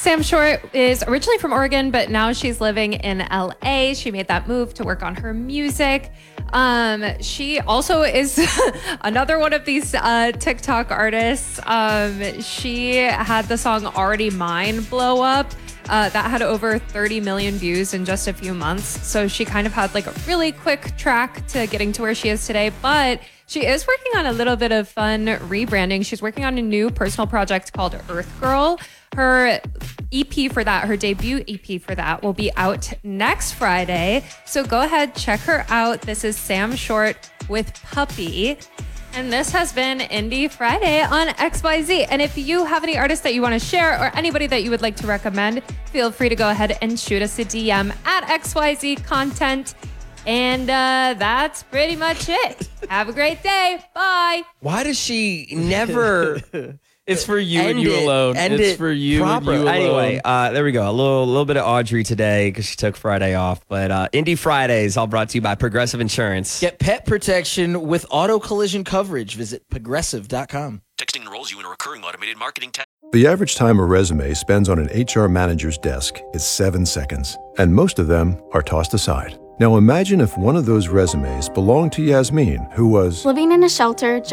Sam Short is originally from Oregon, but now she's living in LA. She made that move to work on her music. She also is another one of these TikTok artists. She had the song Already Mine blow up. That had over 30 million views in just a few months. So she kind of had like a really quick track to getting to where she is today. But she is working on a little bit of fun rebranding. She's working on a new personal project called Earth Girl. Her EP for that, her debut EP for that, will be out next Friday. So go ahead, check her out. This is Sam Short with Puppy. And this has been Indie Friday on XYZ. And if you have any artists that you want to share or anybody that you would like to recommend, feel free to go ahead and shoot us a DM at XYZ Content. And that's pretty much it. Have a great day. Bye. Why does she never... It's for you and you alone. It's for you and you alone. Anyway, there we go. A little bit of Audrey today because she took Friday off. But Indie Fridays, all brought to you by Progressive Insurance. Get pet protection with auto collision coverage. Visit progressive.com. Texting enrolls you in a recurring automated marketing test. The average time a resume spends on an HR manager's desk is 7 seconds, and most of them are tossed aside. Now imagine if one of those resumes belonged to Yasmin, who was living in a shelter